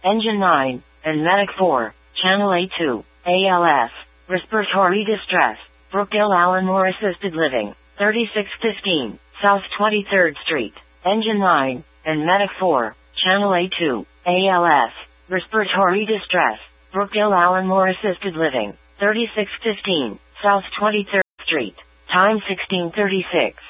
Engine 9, and Medic 4, Channel A2, ALS, Respiratory Distress, Brookdale Alan Moore Assisted Living, 3615, South 23rd Street, Engine 9, and Medic 4, Channel A2, ALS, Respiratory Distress, Brookdale Alan Moore Assisted Living, 3615, South 23rd Street, time 1636.